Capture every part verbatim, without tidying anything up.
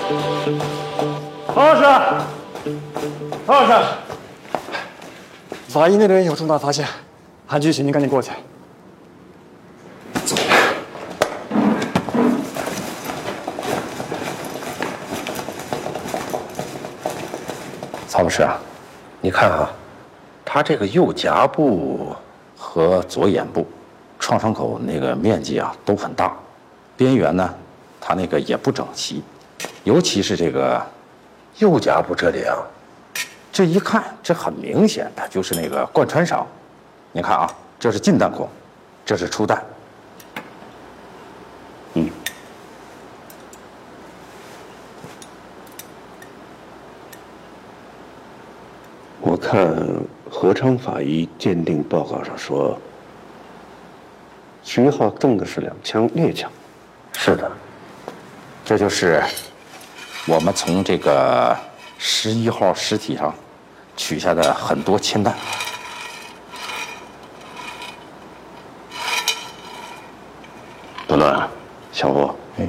曹老师，曹老师， 法医那边有重大发现，韩局，请您赶紧过去。走。 曹老师啊，你看啊，他这个右颊部和左眼部创伤口那个面积啊都很大，边缘呢，它那个也不整齐，尤其是这个右颊部这里啊，这一看这很明显，它就是那个贯穿伤。你看啊，这是进弹孔，这是出弹。嗯。 我看何昌法医鉴定报告上说，徐浩中的是两枪猎枪。 是的，这就是我们从这个十一号尸体上取下的很多铅弹。 段段，小吴， 嗯，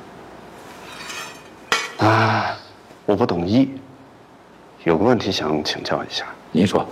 啊，我不懂医，有个问题想请教一下。 您说。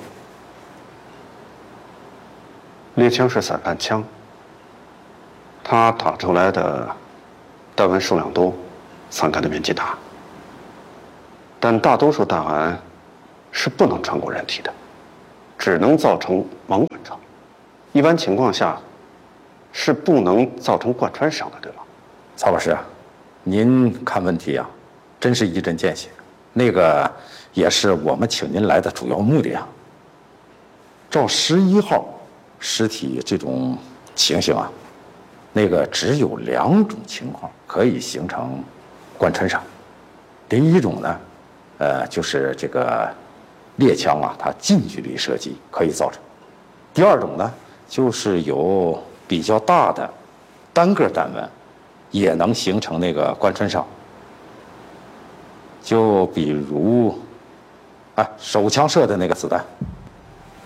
猎枪是散弹枪，它打出来的弹丸数量多，散开的面积大，但大多数弹丸是不能穿过人体的，只能造成盲穿伤。一般情况下是不能造成贯穿伤的，对吧？ 曹老师啊，您看问题啊，真是一针见血。那个也是我们请您来的主要目的啊。照十一号尸体这种情形啊，那个只有两种情况可以形成贯穿伤。第一种呢，呃，就是这个猎枪啊，它近距离射击可以造成；第二种呢，就是有比较大的单个弹丸，也能形成那个贯穿伤。就比如，啊，手枪射的那个子弹。